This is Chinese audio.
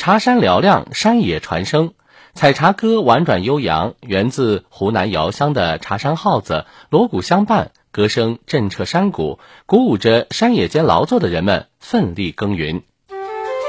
茶山嘹亮，山野传声。采茶歌婉转悠扬，源自湖南瑶乡的茶山号子，锣鼓相伴，歌声震彻山谷，鼓舞着山野间劳作的人们奋力耕耘。